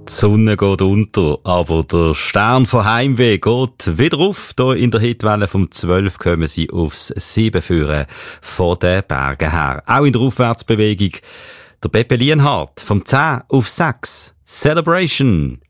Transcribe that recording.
Die Sonne geht unter, aber der Stern von Heimweh geht wieder auf. Hier in der Hitwelle vom 12 kommen sie aufs 7 führen, von den Bergen her. Auch in der Aufwärtsbewegung. Der Beppe Lienhardt vom 10 auf 6. Celebration.